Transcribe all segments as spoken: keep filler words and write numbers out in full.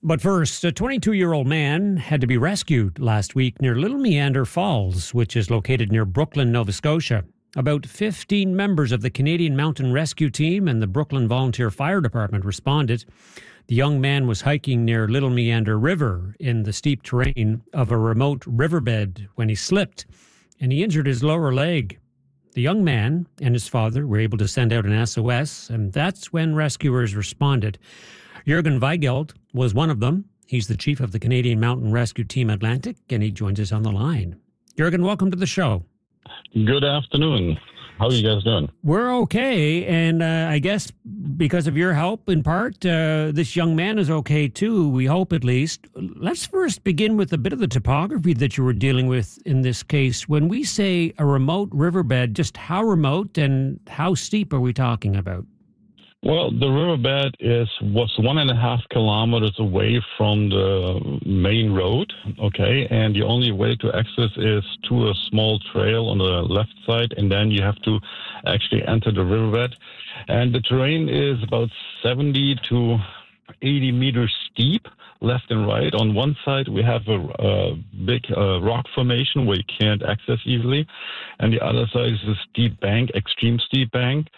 But first, a twenty-two-year-old man had to be rescued last week near Little Meander Falls, which is located near Brooklyn, Nova Scotia. About fifteen members of the Canadian Mountain Rescue Team and the Brooklyn Volunteer Fire Department responded. The young man was hiking near Little Meander River in the steep terrain of a remote riverbed when he slipped, and he injured his lower leg. The young man and his father were able to send out an S O S, and that's when rescuers responded. Jürgen Weigelt was one of them. He's the chief of the Canadian Mountain Rescue Team Atlantic, and he joins us on the line. Jürgen, welcome to the show. Good afternoon. How are you guys doing? We're okay, and uh, I guess because of your help, in part, uh, this young man is okay too, we hope at least. Let's first begin with a bit of the topography that you were dealing with in this case. When we say a remote riverbed, just how remote and how steep are we talking about? Well, the riverbed is was one and a half kilometers away from the main road, okay? And the only way to access is to a small trail on the left side, and then you have to actually enter the riverbed. And the terrain is about seventy to eighty meters steep, left and right. On one side, we have a, a big uh, rock formation where you can't access easily, and the other side is a steep bank, extreme steep bank.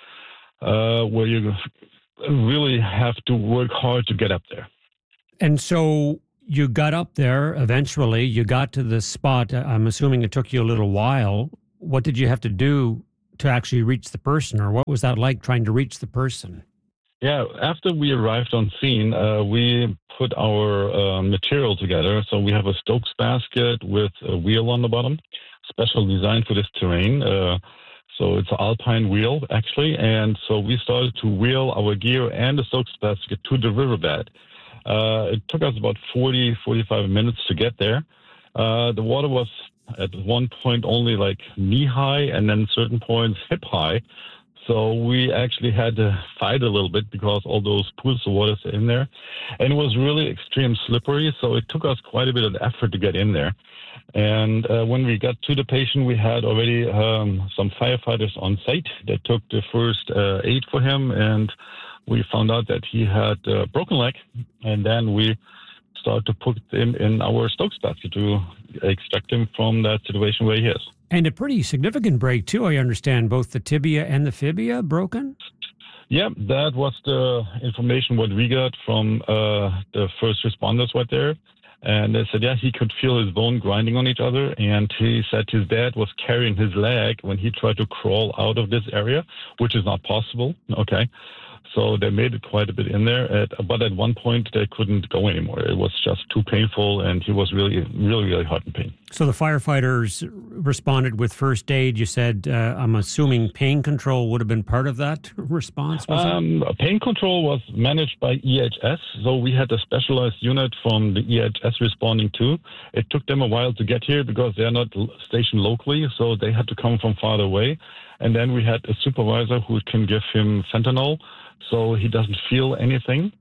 Uh, where you really have to work hard to get up there. And so you got up there eventually, you got to the spot. I'm assuming it took you a little while. What did you have to do to actually reach the person, or what was that like trying to reach the person? Yeah, after we arrived on scene, uh, we put our uh, material together. So we have a Stokes basket with a wheel on the bottom, special design for this terrain. Uh, So it's an alpine wheel, actually. And so we started to wheel our gear and the Stokes basket to the riverbed. Uh, it took us about forty, forty-five minutes to get there. Uh, the water was at one point only like knee high and then certain points hip high. So we actually had to fight a little bit because all those pools of water are in there. And it was really extreme slippery. So it took us quite a bit of effort to get in there. And uh, when we got to the patient, we had already um, some firefighters on site that took the first uh, aid for him. And we found out that he had a broken leg. And then we started to put him in our Stokes basket to extract him from that situation where he is. And a pretty significant break, too, I understand. Both the tibia and the fibia broken? Yeah, that was the information what we got from uh, the first responders right there. And they said, yeah, he could feel his bone grinding on each other. And he said his dad was carrying his leg when he tried to crawl out of this area, which is not possible. Okay. So they made it quite a bit in there. At, but at one point, they couldn't go anymore. It was just too painful, and he was really, really, really hard in pain. So the firefighters responded with first aid. You said, uh, I'm assuming pain control would have been part of that response? Was um, pain control was managed by E H S. So we had a specialized unit from the E H S responding too. It took them a while to get here because they're not stationed locally, so they had to come from farther away. And then we had a supervisor who can give him fentanyl, so he doesn't feel anything.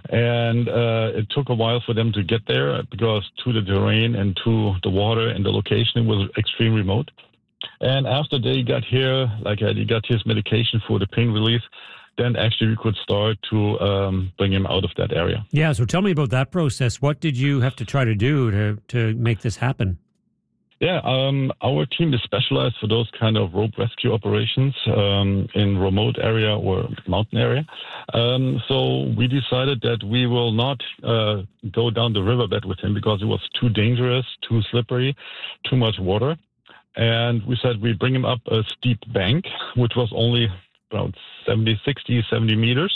And uh, it took a while for them to get there because to the terrain and to the water and the location was extremely remote. And after they got here, like uh, he got his medication for the pain relief, then actually we could start to um, bring him out of that area. Yeah, so tell me about that process. What did you have to try to do to, to make this happen? Yeah, um, our team is specialized for those kind of rope rescue operations um, in remote area or mountain area. Um, so we decided that we will not uh, go down the riverbed with him because it was too dangerous, too slippery, too much water. And we said we bring him up a steep bank, which was only around seventy, sixty, seventy meters.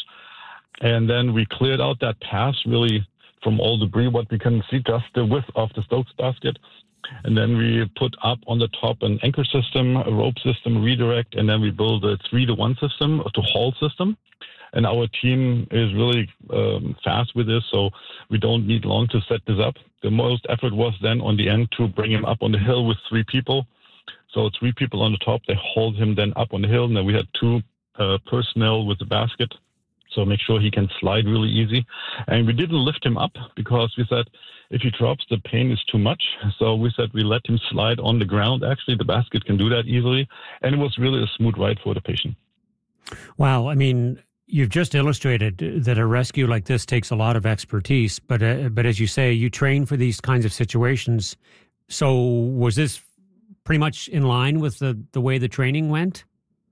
And then we cleared out that path really from all debris, what we can see, just the width of the Stokes basket. And then we put up on the top an anchor system, a rope system, redirect, and then we build a three to one system, to haul system. And our team is really um, fast with this, so we don't need long to set this up. The most effort was then on the end to bring him up on the hill with three people. So three people on the top, they hauled him then up on the hill, and then we had two uh, personnel with the basket. So make sure he can slide really easy. And we didn't lift him up because we said if he drops, the pain is too much. So we said we let him slide on the ground. Actually, the basket can do that easily. And it was really a smooth ride for the patient. Wow. I mean, you've just illustrated that a rescue like this takes a lot of expertise, but uh, but as you say, you train for these kinds of situations. So was this pretty much in line with the, the way the training went?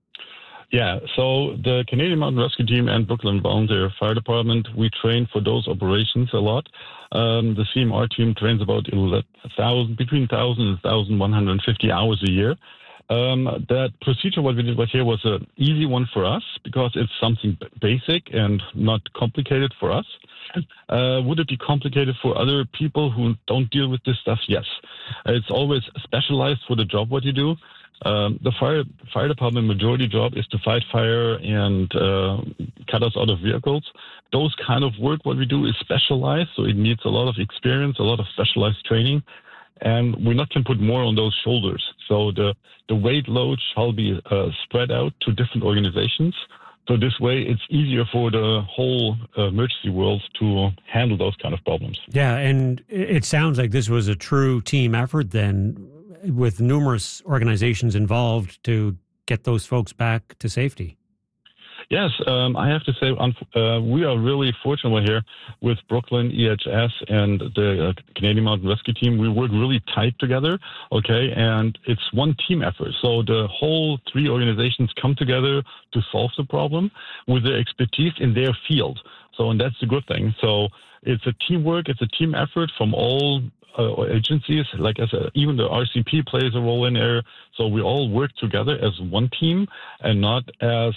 Yeah, so the Canadian Mountain Rescue Team and Brooklyn Volunteer Fire Department, we train for those operations a lot. Um, the C M R team trains about one thousand, between one thousand and one thousand one hundred fifty hours a year. Um, that procedure, what we did right here, was an easy one for us because it's something basic and not complicated for us. Uh, would it be complicated for other people who don't deal with this stuff? Yes. It's always specialized for the job what you do. Um, the fire fire department majority job is to fight fire and uh, cut us out of vehicles. Those kind of work, what we do, is specialized, so it needs a lot of experience, a lot of specialized training, and we not can put more on those shoulders. So the, the weight load shall be uh, spread out to different organizations. So this way, it's easier for the whole uh, emergency world to handle those kind of problems. Yeah, and it sounds like this was a true team effort then, with numerous organizations involved to get those folks back to safety. Yes, um, I have to say uh, we are really fortunate here with Brooklyn, E H S, and the uh, Canadian Mountain Rescue Team. We work really tight together, okay, and it's one team effort. So the whole three organizations come together to solve the problem with their expertise in their field. So, and that's the good thing. So it's a teamwork, it's a team effort from all Uh, agencies, like as a, even the R C P plays a role in there. So we all work together as one team and not as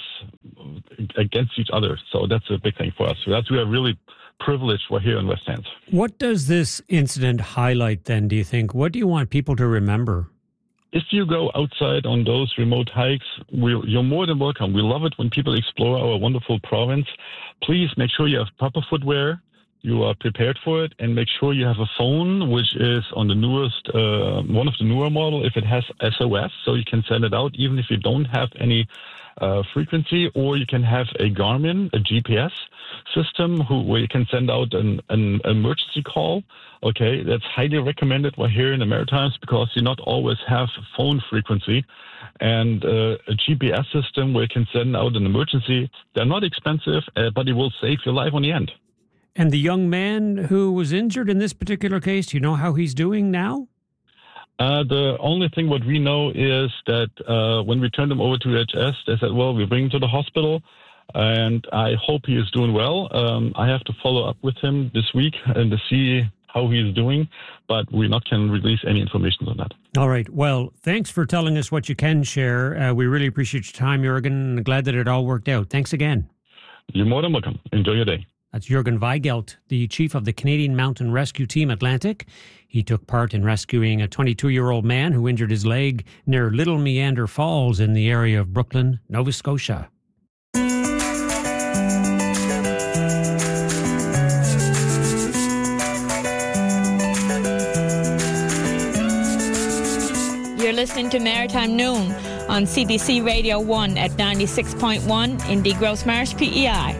against each other. So that's a big thing for us. So that's we are really privileged we're here in West Hants. What does this incident highlight then, do you think? What do you want people to remember? If you go outside on those remote hikes, we, you're more than welcome. We love it when people explore our wonderful province. Please make sure you have proper footwear. You are prepared for it, and make sure you have a phone, which is on the newest, uh, one of the newer model, if it has S O S, so you can send it out even if you don't have any uh, frequency, or you can have a Garmin, a G P S system, who, where you can send out an, an emergency call. Okay, that's highly recommended while here in the Maritimes because you not always have phone frequency. And uh, a G P S system where you can send out an emergency, they're not expensive, uh, but it will save your life on the end. And the young man who was injured in this particular case, do you know how he's doing now? Uh, the only thing what we know is that uh, when we turned him over to E H S, they said, well, we bring him to the hospital, and I hope he is doing well. Um, I have to follow up with him this week and to see how he is doing, but we not can release any information on that. All right. Well, thanks for telling us what you can share. Uh, we really appreciate your time, Jürgen, and glad that it all worked out. Thanks again. You're more than welcome. Enjoy your day. That's Jürgen Weigelt, the chief of the Canadian Mountain Rescue Team Atlantic. He took part in rescuing a twenty-two-year-old man who injured his leg near Little Meander Falls in the area of Brooklyn, Nova Scotia. You're listening to Maritime Noon on C B C Radio one at ninety-six point one in the Gross Marsh P E I.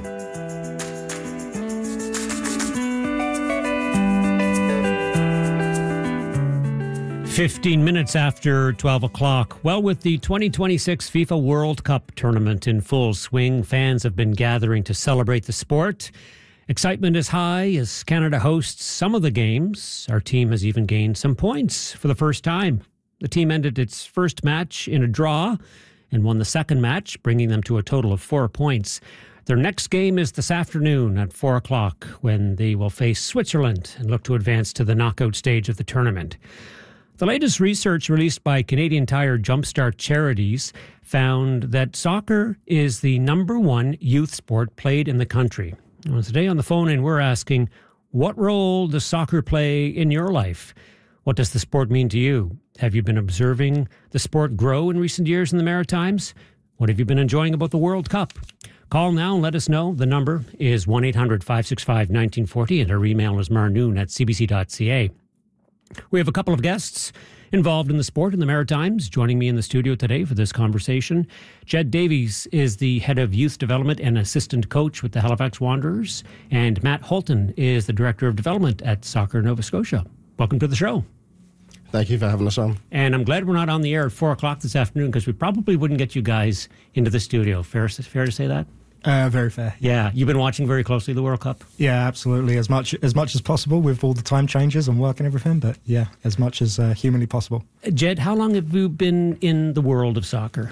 Fifteen minutes after twelve o'clock. Well, with the twenty twenty-six FIFA World Cup tournament in full swing, fans have been gathering to celebrate the sport. Excitement is high as Canada hosts some of the games. Our team has even gained some points for the first time. The team ended its first match in a draw and won the second match, bringing them to a total of four points. Their next game is this afternoon at four o'clock when they will face Switzerland and look to advance to the knockout stage of the tournament. The latest research released by Canadian Tire Jumpstart Charities found that soccer is the number one youth sport played in the country. Well, today on the phone in, we're asking, what role does soccer play in your life? What does the sport mean to you? Have you been observing the sport grow in recent years in the Maritimes? What have you been enjoying about the World Cup? Call now and let us know. The number is one eight hundred five six five one nine four zero and our email is marnoon at c b c dot c a. We have a couple of guests involved in the sport in the Maritimes. Joining me in the studio today for this conversation, Jed Davies is the head of youth development and assistant coach with the Halifax Wanderers, and Matt Holton is the director of development at Soccer Nova Scotia. Welcome to the show. Thank you for having us on. And I'm glad we're not on the air at four o'clock this afternoon because we probably wouldn't get you guys into the studio. Fair, fair to say that? Uh, very fair. Yeah, you've been watching very closely the World Cup? Yeah, absolutely. As much as much as possible with all the time changes and work and everything, but yeah, as much as uh, humanly possible. Jed, how long have you been in the world of soccer?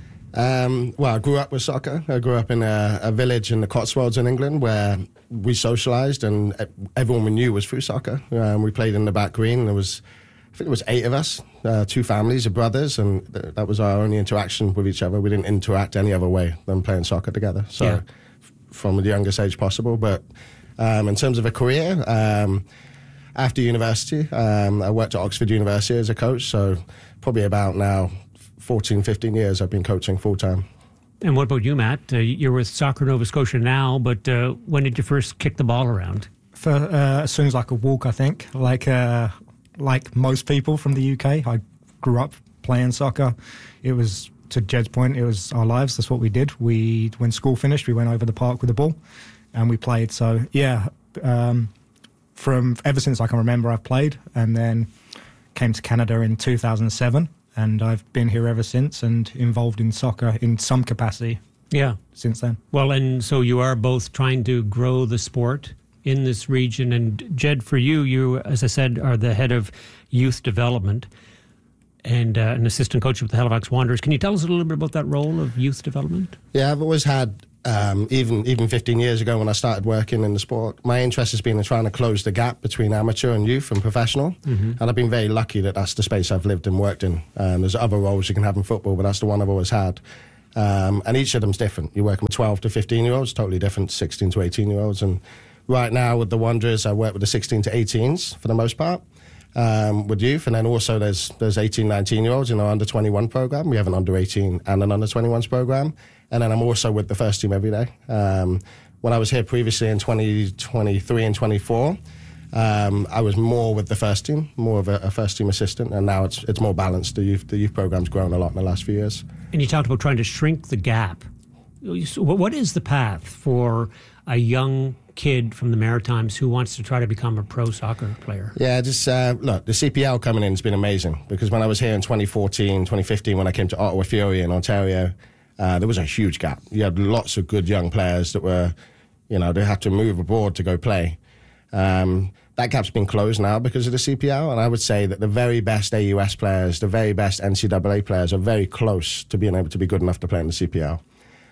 Um, well, I grew up with soccer. I grew up in a, a village in the Cotswolds in England where we socialised and everyone we knew was through soccer. Um, we played in the back green and there was, I think there was eight of us, uh, two families of brothers, and th- that was our only interaction with each other. We didn't interact any other way than playing soccer together. So yeah. f- from the youngest age possible. But um, in terms of a career, um, after university, um, I worked at Oxford University as a coach. So probably about now fourteen, fifteen years I've been coaching full-time. And what about you, Matt? Uh, you're with Soccer Nova Scotia now, but uh, when did you first kick the ball around? For, uh, as soon as I could walk, I think. Like uh, like most people from the U K, I grew up playing soccer. It was, to Jed's point, it was our lives. That's what we did. We, when school finished, we went over the park with the ball and we played. So, yeah, um, from ever since I can remember, I've played, and then came to Canada in two thousand seven. And I've been here ever since and involved in soccer in some capacity. Yeah. Since then. Well, and so you are both trying to grow the sport in this region. And Jed, for you, you, as I said, are the head of youth development and uh, an assistant coach with the Halifax Wanderers. Can you tell us a little bit about that role of youth development? Yeah, I've always had, um, even even fifteen years ago when I started working in the sport, my interest has been in trying to close the gap between amateur and youth and professional. Mm-hmm. And I've been very lucky that that's the space I've lived and worked in. Um, there's other roles you can have in football, but that's the one I've always had. Um, and each of them's different. You're working with twelve to fifteen-year-olds, totally different, sixteen to eighteen-year-olds. And right now with the Wanderers, I work with the sixteen to eighteens for the most part. Um, with youth, and then also there's there's eighteen, nineteen-year-olds in our under twenty-one program. We have an under eighteen and an under twenty-ones program, and then I'm also with the first team every day. Um, when I was here previously in twenty twenty-three and twenty-four, um, I was more with the first team, more of a, a first team assistant, and now it's it's more balanced. The youth the youth program's grown a lot in the last few years. And you talked about trying to shrink the gap. So what is the path for a young kid from the Maritimes who wants to try to become a pro soccer player? Yeah, just uh, look, the C P L coming in has been amazing, because when I was here in twenty fourteen, twenty fifteen, when I came to Ottawa Fury in Ontario, uh, there was a huge gap. You had lots of good young players that were, you know, they had to move abroad to go play. Um, that gap's been closed now because of the C P L, and I would say that the very best A U S players, the very best N C double A players are very close to being able to be good enough to play in the C P L.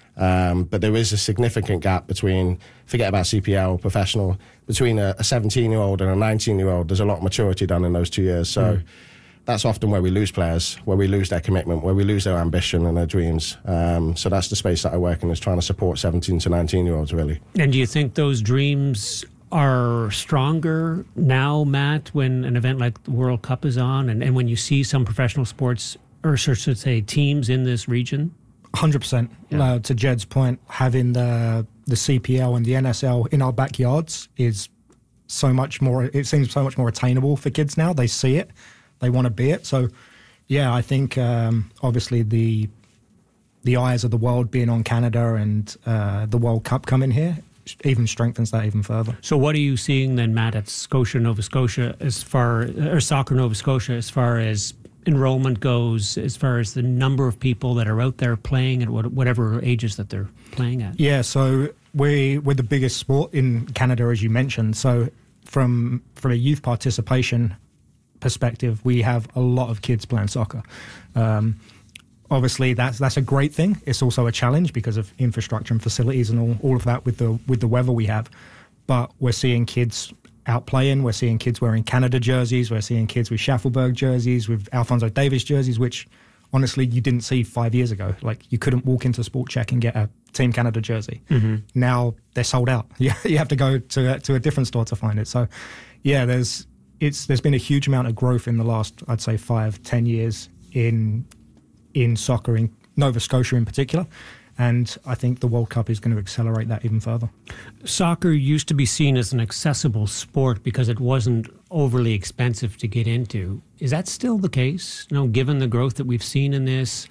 Um, but there is a significant gap between, forget about C P L, professional, between a, a seventeen-year-old and a nineteen-year-old. There's a lot of maturity done in those two years. So mm. that's often where we lose players, where we lose their commitment, where we lose their ambition and their dreams. Um, so that's the space that I work in, is trying to support seventeen to nineteen-year-olds, really. And do you think those dreams are stronger now, Matt, when an event like the World Cup is on, and, and when you see some professional sports, or should say teams in this region? one hundred percent. Yeah. Uh, to Jed's point, having the the C P L and the N S L in our backyards is so much more, it seems so much more attainable for kids now. They see it, they want to be it. So, yeah, I think um, obviously the the eyes of the world being on Canada and uh, the World Cup coming here even strengthens that even further. So what are you seeing then, Matt, at Scotia Nova Scotia, as far, or Soccer Nova Scotia, as far as enrollment goes, as far as the number of people that are out there playing at whatever ages that they're playing at? Yeah, so we, we're the biggest sport in Canada, as you mentioned. So from from a youth participation perspective, we have a lot of kids playing soccer. Um, obviously, that's that's a great thing. It's also a challenge because of infrastructure and facilities and all, all of that with the with the weather we have. But we're seeing kids out playing. We're seeing kids wearing Canada jerseys. We're seeing kids with Schaffelberg jerseys, with Alphonso Davies jerseys, which honestly you didn't see five years ago. Like, you couldn't walk into Sport Check and get a Team Canada jersey. Mm-hmm. Now they're sold out. You, you have to go to to a different store to find it. So, yeah, there's it's there's been a huge amount of growth in the last, I'd say, five, ten years in in soccer in Nova Scotia in particular. And I think the World Cup is going to accelerate that even further. Soccer used to be seen as an accessible sport because it wasn't overly expensive to get into. Is that still the case? You know, given the growth that we've seen in this,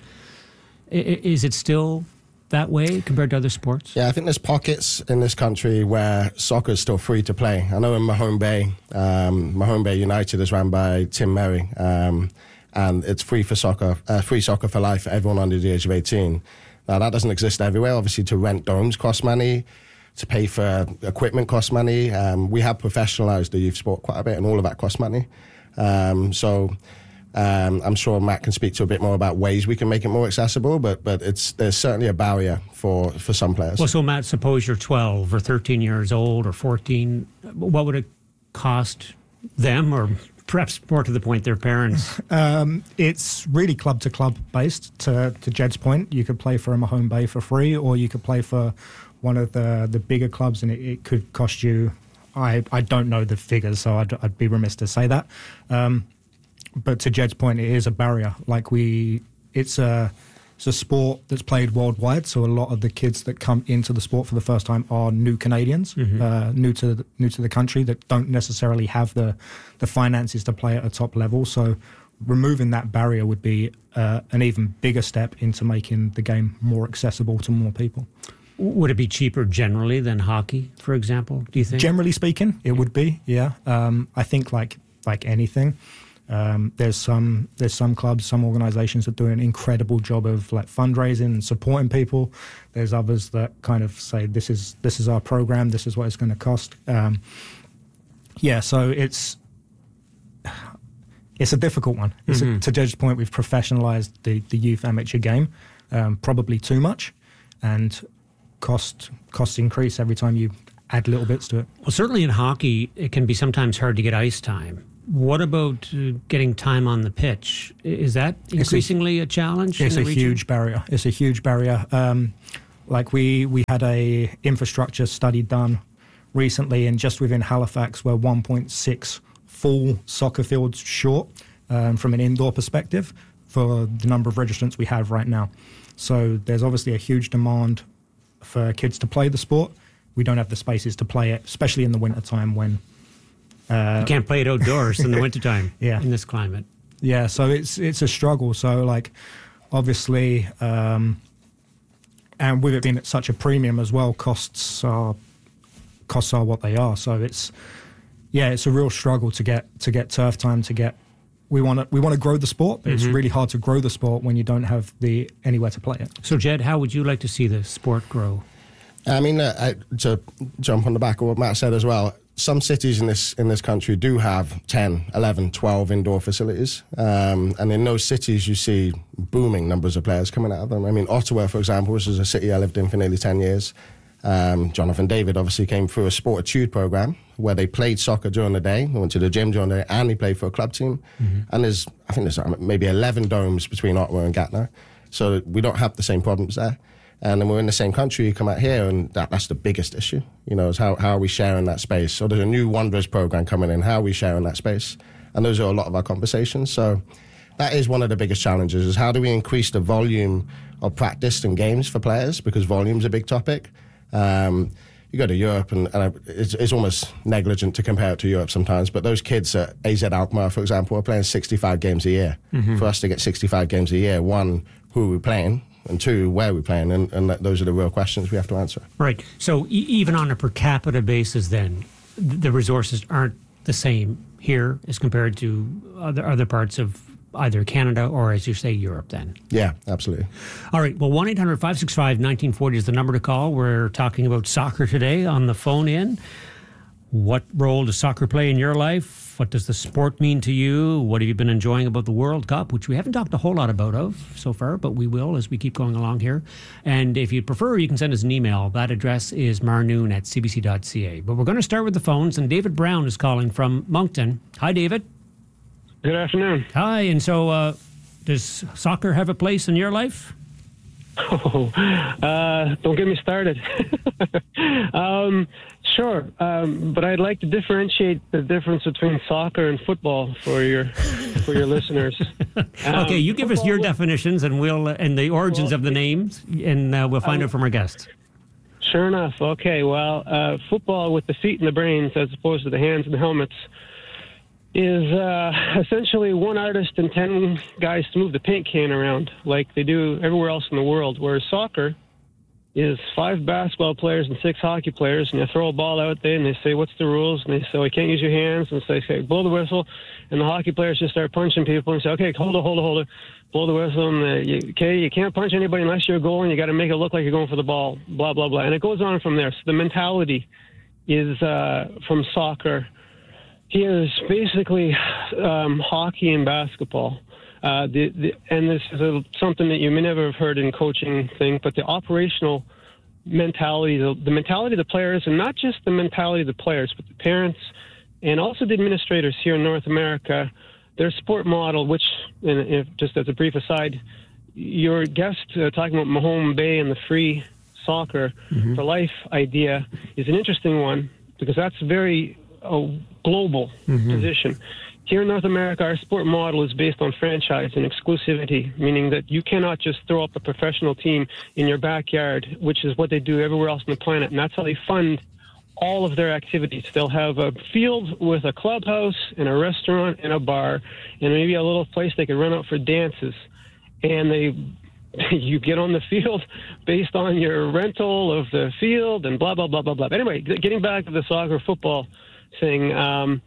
is it still that way compared to other sports? Yeah, I think there's pockets in this country where soccer is still free to play. I know in Mahone Bay, um, Mahone Bay United is run by Tim Merry, um, and it's free for soccer, uh, free soccer for life for everyone under the age of eighteen. Now, that doesn't exist everywhere. Obviously, to rent domes costs money. To pay for equipment costs money. Um, we have professionalized the youth sport quite a bit, and all of that costs money. Um, so um, I'm sure Matt can speak to a bit more about ways we can make it more accessible, but but it's there's certainly a barrier for, for some players. Well, so Matt, suppose you're twelve or thirteen years old or fourteen. What would it cost them, or perhaps more to the point, their parents? Um, it's really club to club based. To, to Jed's point, you could play for Mahone Bay for free, or you could play for one of the, the bigger clubs, and it, it could cost you, I, I don't know the figures, so I'd, I'd be remiss to say that. Um, but to Jed's point, it is a barrier. Like we, it's a, it's a sport that's played worldwide, so a lot of the kids that come into the sport for the first time are new Canadians, mm-hmm. uh, new to the, new to the country, that don't necessarily have the, the finances to play at a top level. So removing that barrier would be uh, an even bigger step into making the game more accessible to more people. Would it be cheaper generally than hockey, for example, do you think? Generally speaking, it would be, yeah. Um, I think like like anything, um, there's some there's some clubs, some organisations that do an incredible job of like fundraising and supporting people. There's others that kind of say, this is this is our program, this is what it's going to cost. Um, yeah, so it's it's a difficult one. It's mm-hmm. a, to Jed's point, we've professionalised the, the youth amateur game, um, probably too much, and cost costs increase every time you add little bits to it. Well, certainly in hockey, it can be sometimes hard to get ice time. What about uh, getting time on the pitch? Is that increasingly a, a challenge? It's in a the region? huge barrier. It's a huge barrier. Um, like we we had a infrastructure study done recently, and just within Halifax, we're one point six full soccer fields short um, from an indoor perspective for the number of registrants we have right now. So there's obviously a huge demand for kids to play the sport. We don't have the spaces to play it, especially in the winter time when uh, you can't play it outdoors in the wintertime yeah. in this climate. Yeah, so it's it's a struggle. So like obviously um, and with it being at such a premium as well, costs are costs are what they are. So it's yeah, it's a real struggle to get to get turf time, to get We want to we want to grow the sport, but mm-hmm. it's really hard to grow the sport when you don't have the anywhere to play it. So, Jed, how would you like to see the sport grow? I mean, uh, I, to jump on the back of what Matt said as well, some cities in this in this country do have ten, eleven, twelve indoor facilities. Um, and in those cities, you see booming numbers of players coming out of them. I mean, Ottawa, for example, which is a city I lived in for nearly ten years. Um, Jonathan David obviously came through a Sportitude program where they played soccer during the day, they went to the gym during the day, and they played for a club team. Mm-hmm. And there's, I think there's maybe eleven domes between Ottawa and Gatineau. So we don't have the same problems there. And then we're in the same country, you come out here, and that, that's the biggest issue, you know, is how, how are we sharing that space? So there's a new Wanderers program coming in, how are we sharing that space? And those are a lot of our conversations. So that is one of the biggest challenges, is how do we increase the volume of practice and games for players, because volume's a big topic. Um, you go to Europe, and, and it's, it's almost negligent to compare it to Europe sometimes, but those kids at A Z Alkmaar, for example, are playing sixty-five games a year. Mm-hmm. For us to get sixty-five games a year, one, who are we playing? And two, where are we playing? And, and that, those are the real questions we have to answer. Right. So e- even on a per capita basis then, th- the resources aren't the same here as compared to other other parts of either Canada or, as you say, Europe then. Yeah, absolutely. All right. Well, one eight hundred five six five one nine four zero is the number to call. We're talking about soccer today on the phone in. What role does soccer play in your life? What does the sport mean to you? What have you been enjoying about the World Cup, which we haven't talked a whole lot about of so far, but we will as we keep going along here. And if you prefer, you can send us an email. That address is marnoon at c b c dot c a. But we're going to start with the phones, and David Brown is calling from Moncton. Hi, David. Good afternoon. Hi. And so uh, does soccer have a place in your life? Oh, uh, don't get me started. um, sure, um, but I'd like to differentiate the difference between soccer and football for your for your listeners. Um, okay, you give us your was, definitions, and we'll uh, and the origins well, of the names, and uh, we'll find um, out from our guests. Sure enough. Okay. Well, uh, football with the feet and the brains, as opposed to the hands and the helmets, is uh, essentially one artist and ten guys to move the paint can around like they do everywhere else in the world, whereas soccer is five basketball players and six hockey players, and they throw a ball out there, and they say, what's the rules? And they say, well, you can't use your hands. And so they say, blow the whistle. And the hockey players just start punching people and say, okay, hold it, hold it, hold it. Blow the whistle. And, uh, you, okay, you can't punch anybody unless you're a goal, and you got to make it look like you're going for the ball, blah, blah, blah. And it goes on from there. So the mentality is uh, from soccer. Here is basically um, hockey and basketball. Uh, the, the, and this is a, something that you may never have heard in coaching thing, but the operational mentality, the, the mentality of the players, and not just the mentality of the players, but the parents and also the administrators here in North America, their sport model, which, and if, just as a brief aside, your guest uh, talking about Mahone Bay and the free soccer mm-hmm. for life idea is an interesting one because that's very uh, global mm-hmm. position. Here in North America, our sport model is based on franchise and exclusivity, meaning that you cannot just throw up a professional team in your backyard, which is what they do everywhere else on the planet. And that's how they fund all of their activities. They'll have a field with a clubhouse and a restaurant and a bar and maybe a little place they can run out for dances. And they, you get on the field based on your rental of the field and blah, blah, blah, blah, blah. Anyway, getting back to the soccer football thing, um,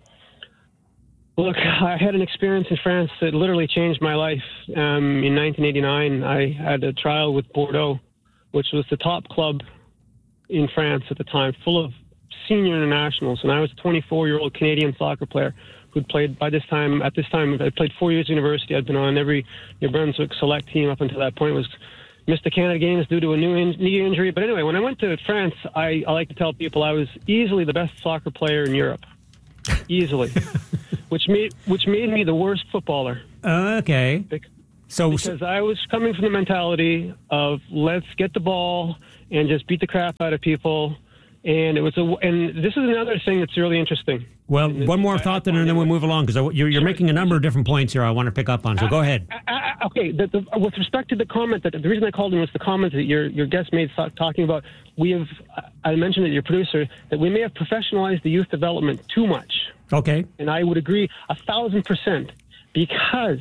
look, I had an experience in France that literally changed my life. Um, in nineteen eighty-nine, I had a trial with Bordeaux, which was the top club in France at the time, full of senior internationals. And I was a twenty-four-year-old Canadian soccer player who'd played by this time, at this time, I played four years at university. I'd been on every New Brunswick select team up until that point. Was missed the Canada Games due to a new in, knee injury. But anyway, when I went to France, I, I like to tell people I was easily the best soccer player in Europe. Easily. Which made which made me the worst footballer. Uh, okay. So because I was coming from the mentality of let's get the ball and just beat the crap out of people, and it was a and this is another thing that's really interesting. Well, one more thought then, and then we'll move along because you're, you're making a number of different points here I want to pick up on. So go ahead. Uh, uh, okay. The, the, with respect to the comment that the reason I called in was the comment that your your guest made talking about we have. I mentioned that your producer that we may have professionalized the youth development too much. Okay. And I would agree a thousand percent because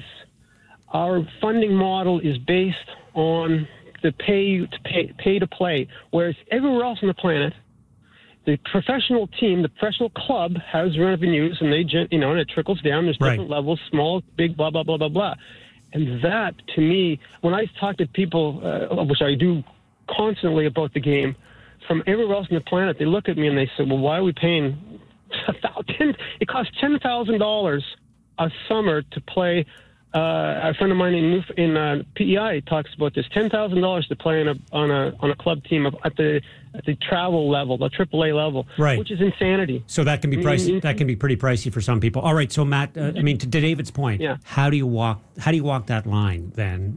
our funding model is based on the pay to pay, pay to play, whereas everywhere else on the planet, the professional team, the professional club has revenues and they, you know, and it trickles down. There's different right. levels, small, big, blah, blah, blah, blah, blah. And that, to me, when I talk to people, uh, which I do constantly about the game, from everywhere else on the planet, they look at me and they say, well, why are we paying it costs ten thousand dollars a summer to play. Uh, a friend of mine in in uh, P E I talks about this. Ten thousand dollars to play on a on a on a club team at the at the travel level, the triple A level, right? Which is insanity. So that can be pricey. I mean, that can be pretty pricey for some people. All right. So Matt, uh, I mean, to David's point, yeah. How do you walk? How do you walk that line then?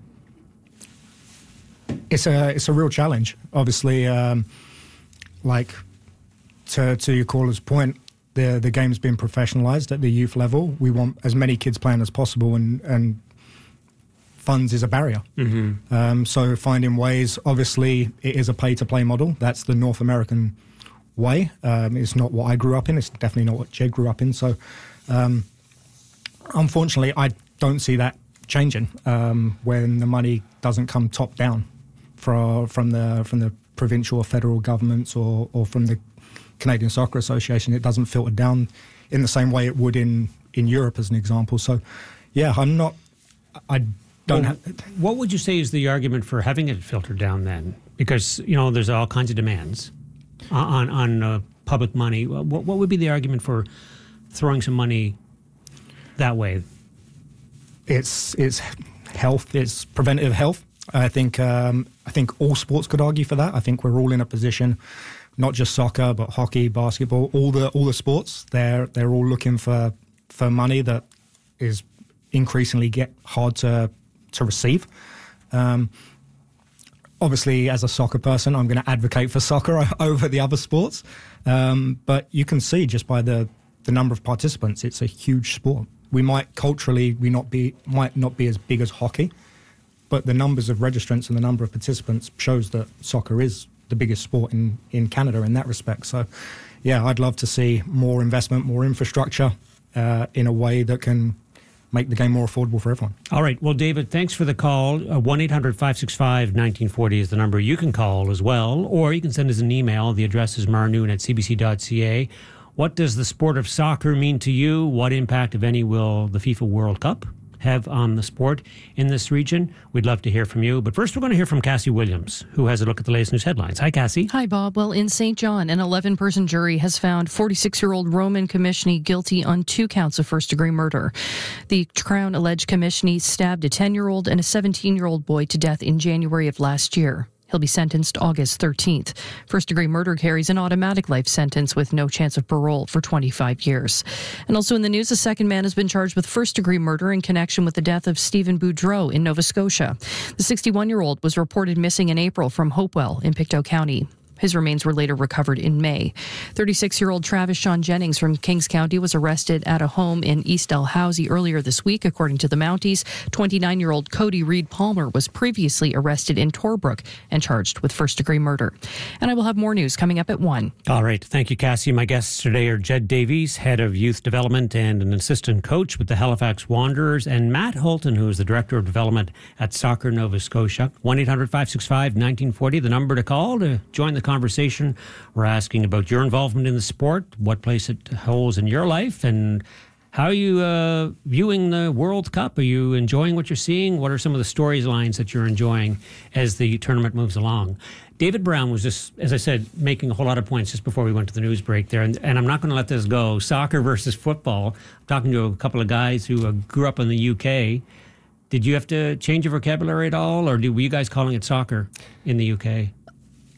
It's a it's a real challenge. Obviously, um, like to to your caller's point. The the game's been professionalised at the youth level. We want as many kids playing as possible, and, and funds is a barrier. Mm-hmm. Um, so finding ways, obviously, it is a pay-to-play model. That's the North American way. Um, it's not what I grew up in. It's definitely not what Jed grew up in. So um, unfortunately, I don't see that changing um, when the money doesn't come top down from, from, the, from the provincial or federal governments or, or from the Canadian Soccer Association. It doesn't filter down in the same way it would in, in Europe, as an example. So, yeah, I'm not. I don't. Well, have, what would you say is the argument for having it filtered down then? Because you know, there's all kinds of demands on on uh, public money. What what would be the argument for throwing some money that way? It's it's health. It's preventative health. I think um, I think all sports could argue for that. I think we're all in a position. Not just soccer, but hockey, basketball, all the all the sports. They're they're all looking for, for money that is increasingly get hard to to receive. Um, obviously, as a soccer person, I'm going to advocate for soccer over the other sports. Um, but you can see just by the, the number of participants, it's a huge sport. We might culturally we not be might not be as big as hockey, but the numbers of registrants and the number of participants shows that soccer is the biggest sport in, in Canada in that respect. So, yeah, I'd love to see more investment, more infrastructure uh, in a way that can make the game more affordable for everyone. All right. Well, David, thanks for the call. Uh, one eight hundred five six five one nine four zero is the number you can call as well, or you can send us an email. The address is marnoon at c b c dot c a. What does the sport of soccer mean to you? What impact, if any, will the FIFA World Cup have on the sport in this region? We'd love to hear from you. But first, we're going to hear from Cassie Williams, who has a look at the latest news headlines. Hi, Cassie. Hi, Bob. Well, in Saint John, an eleven-person jury has found forty-six-year-old Roman Commissioner guilty on two counts of first-degree murder. The Crown alleged Commissioner stabbed a ten-year-old and a seventeen-year-old boy to death in January of last year. He'll be sentenced August thirteenth. First-degree murder carries an automatic life sentence with no chance of parole for twenty-five years. And also in the news, a second man has been charged with first-degree murder in connection with the death of Stephen Boudreau in Nova Scotia. The sixty-one-year-old was reported missing in April from Hopewell in Pictou County. His remains were later recovered in May. thirty-six-year-old Travis Sean Jennings from Kings County was arrested at a home in East Dalhousie earlier this week, according to the Mounties. twenty-nine-year-old Cody Reed Palmer was previously arrested in Torbrook and charged with first-degree murder. And I will have more news coming up at one. All right. Thank you, Cassie. My guests today are Jed Davies, head of youth development and an assistant coach with the Halifax Wanderers, and Matt Holton, who is the director of development at Soccer Nova Scotia. one eight hundred five six five one nine four zero, the number to call to join the conversation. We're asking about your involvement in the sport, what place it holds in your life, and how are you uh, viewing the World Cup? Are you enjoying what you're seeing? What are some of the storylines that you're enjoying as the tournament moves along? David Brown was just, as I said, making a whole lot of points just before we went to the news break there, and, and I'm not going to let this go. Soccer versus football. I'm talking to a couple of guys who uh, grew up in the U K. Did you have to change your vocabulary at all, or do, were you guys calling it soccer in the U K?